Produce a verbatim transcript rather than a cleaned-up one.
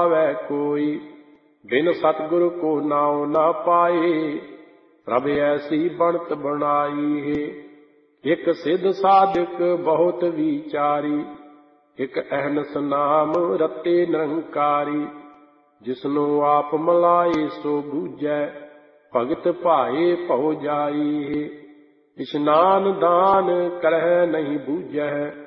पावै कोई। बिन सतगुरु को नाव ना पाए, प्रभ ऐसी बनत बनाई है। एक सिद्ध साधक बहुत विचारी, एक अहनस नाम रते निरंकारी। जिसनो आप मिलाए सो बूझै, भगत भाए भौ जाई है। इशनान दान करह नहीं बूझै,